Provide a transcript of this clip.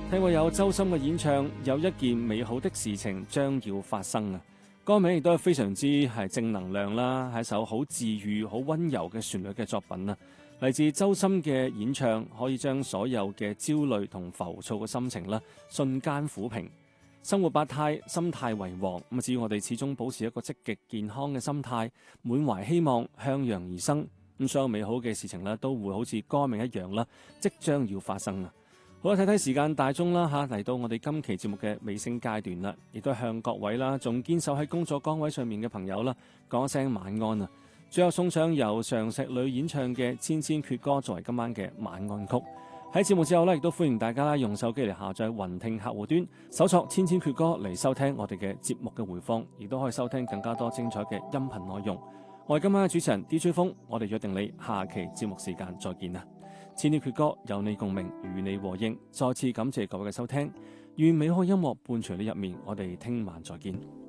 聽過有周深嘅演唱，有一件美好的事情將要發生啊！歌名亦都係非常之係正能量啦，係一首好治癒、好溫柔嘅旋律嘅作品啊！嚟自周深嘅演唱，可以將所有嘅焦慮同浮躁嘅心情啦，瞬間撫平。生活百態，心態為王。咁只要我哋始終保持一個積極健康嘅心態，滿懷希望，向陽而生，咁所有美好嘅事情咧，都會好似歌名一樣啦，即將要發生啊！好啦，睇睇時間大鐘啦嚇，嚟到我哋今期節目嘅尾聲階段啦，亦都向各位啦，仲堅守喺工作崗位上面嘅朋友啦，講一聲晚安啊！最後送上由常石磊演唱嘅《千千闕歌》作為今晚嘅晚安曲。喺節目之後呢，亦都歡迎大家啦用手機嚟下載雲聽客戶端，搜索《千千闕歌》嚟收聽我哋嘅節目嘅回放，亦都可以收聽更加多精彩嘅音頻內容。我係今晚嘅主持人 DJ 風，我哋約定你下期節目時間再見啦！千千闕歌有你共鳴，與你和應。再次感謝各位嘅收聽，願美好音樂伴隨你入眠。我哋聽晚再見。